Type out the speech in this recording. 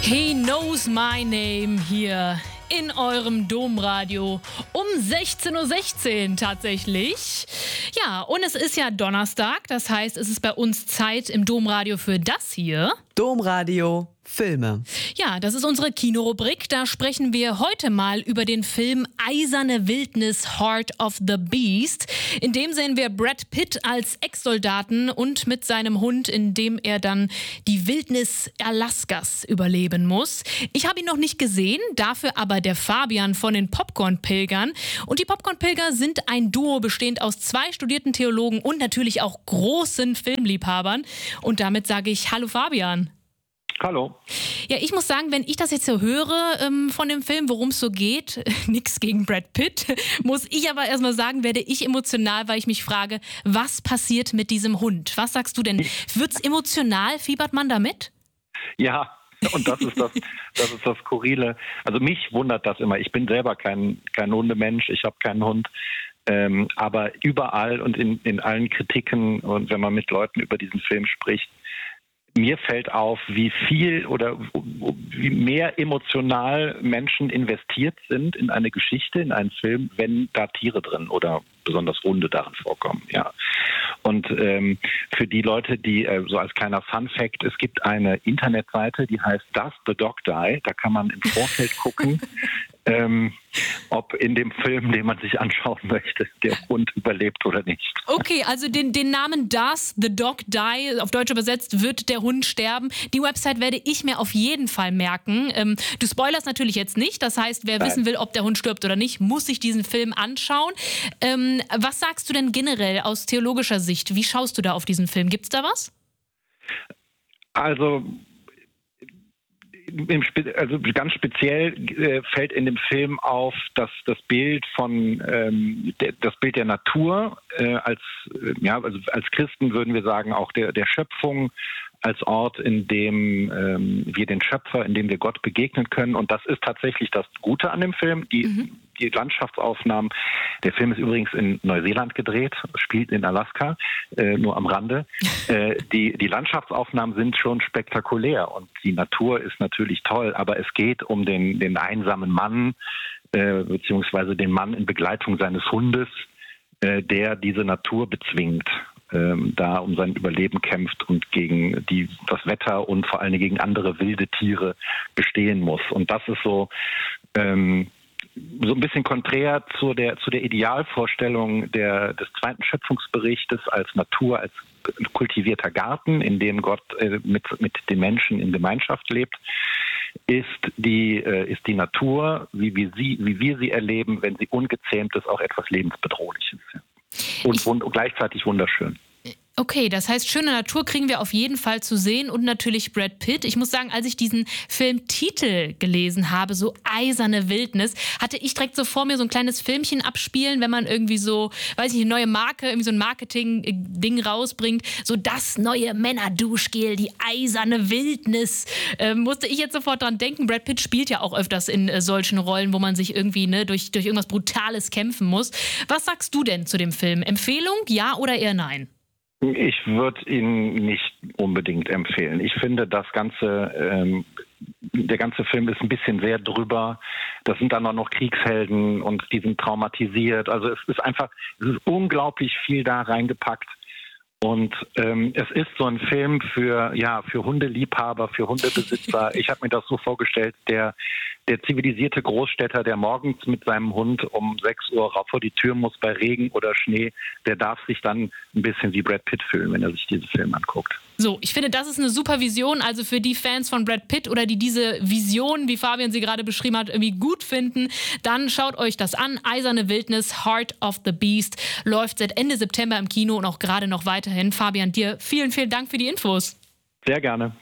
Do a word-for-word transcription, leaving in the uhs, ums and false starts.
He Knows My Name hier in eurem Domradio um sechzehn Uhr sechzehn tatsächlich. Ja, und es ist ja Donnerstag, das heißt, es ist bei uns Zeit im Domradio für das hier. Domradio Filme. Ja, das ist unsere Kinorubrik. Da sprechen wir heute mal über den Film Eiserne Wildnis, Heart of the Beast. In dem sehen wir Brad Pitt als Ex-Soldaten und mit seinem Hund, in dem er dann die Wildnis Alaskas überleben muss. Ich habe ihn noch nicht gesehen, dafür aber der Fabian von den Popcorn-Pilgern. Und die Popcorn-Pilger sind ein Duo bestehend aus zwei studierten Theologen und natürlich auch großen Filmliebhabern. Und damit sage ich Hallo Fabian. Hallo. Ja, ich muss sagen, wenn ich das jetzt so höre ähm, von dem Film, worum es so geht, nichts gegen Brad Pitt, muss ich aber erstmal sagen, werde ich emotional, weil ich mich frage, was passiert mit diesem Hund? Was sagst du denn? Wird's emotional? Fiebert man damit? Ja, und das ist das, das ist das Skurrile. Also mich wundert das immer. Ich bin selber kein, kein Hundemensch, ich habe keinen Hund. Ähm, aber überall und in, in allen Kritiken und wenn man mit Leuten über diesen Film spricht, mir fällt auf, wie viel oder wie mehr emotional Menschen investiert sind in eine Geschichte, in einen Film, wenn da Tiere drin oder besonders Hunde darin vorkommen. Ja. Und ähm, für die Leute, die äh, so als kleiner Fun-Fact, es gibt eine Internetseite, die heißt Does the Dog Die? Da kann man im Vorfeld gucken, ähm, ob in dem Film, den man sich anschauen möchte, der Hund überlebt oder nicht. Okay, also den, den Namen Does the Dog Die, auf Deutsch übersetzt, wird der Hund sterben. Die Website werde ich mir auf jeden Fall merken. Ähm, du spoilerst natürlich jetzt nicht, das heißt, wer Nein. wissen will, ob der Hund stirbt oder nicht, muss sich diesen Film anschauen. Ähm, was sagst du denn generell aus theologischer Sicht? Wie schaust du da auf diesen Film? Gibt's da was? Also Im Spe- also ganz speziell äh, fällt in dem Film auf, dass das Bild von ähm, der, das Bild der Natur äh, als äh, ja also als Christen würden wir sagen auch der der Schöpfung als Ort, in dem ähm, wir den Schöpfer, in dem wir Gott begegnen können. Und das ist tatsächlich das Gute an dem Film. Die, mhm. die Landschaftsaufnahmen. Der Film ist übrigens in Neuseeland gedreht, spielt in Alaska, äh, nur am Rande. äh, die, die Landschaftsaufnahmen sind schon spektakulär und die Natur ist natürlich toll, aber es geht um den, den einsamen Mann, äh, beziehungsweise den Mann in Begleitung seines Hundes, äh, der diese Natur bezwingt. Ähm, da um sein Überleben kämpft und gegen die, das Wetter und vor allem gegen andere wilde Tiere bestehen muss. Und das ist so, ähm, so ein bisschen konträr zu der, zu der Idealvorstellung der, des zweiten Schöpfungsberichtes als Natur, als kultivierter Garten, in dem Gott äh, mit, mit den Menschen in Gemeinschaft lebt, ist die, äh, ist die Natur, wie wir, sie, wie wir sie erleben, wenn sie ungezähmt ist, auch etwas Lebensbedrohliches. Und, Ich- und gleichzeitig wunderschön. Okay, das heißt, schöne Natur kriegen wir auf jeden Fall zu sehen und natürlich Brad Pitt. Ich muss sagen, als ich diesen Filmtitel gelesen habe, so Eiserne Wildnis, hatte ich direkt so vor mir so ein kleines Filmchen abspielen, wenn man irgendwie so, weiß ich nicht, eine neue Marke, irgendwie so ein Marketing-Ding rausbringt, so das neue Männerduschgel, die Eiserne Wildnis, äh, musste ich jetzt sofort dran denken. Brad Pitt spielt ja auch öfters in äh, solchen Rollen, wo man sich irgendwie ne, durch, durch irgendwas Brutales kämpfen muss. Was sagst du denn zu dem Film? Empfehlung, ja oder eher nein? Ich würde ihn nicht unbedingt empfehlen. Ich finde, das ganze, ähm, der ganze Film ist ein bisschen sehr drüber. Das sind dann auch noch Kriegshelden und die sind traumatisiert. Also es ist einfach, es ist unglaublich viel da reingepackt. Und ähm, es ist so ein Film für ja für Hundeliebhaber, für Hundebesitzer. Ich habe mir das so vorgestellt, der der zivilisierte Großstädter, der morgens mit seinem Hund um sechs Uhr rauf vor die Tür muss bei Regen oder Schnee, der darf sich dann ein bisschen wie Brad Pitt fühlen, wenn er sich diesen Film anguckt. So, ich finde, das ist eine super Vision. Also für die Fans von Brad Pitt oder die diese Vision, wie Fabian sie gerade beschrieben hat, irgendwie gut finden, dann schaut euch das an. Eiserne Wildnis, Heart of the Beast, läuft seit Ende September im Kino und auch gerade noch weiterhin. Fabian, dir vielen, vielen Dank für die Infos. Sehr gerne.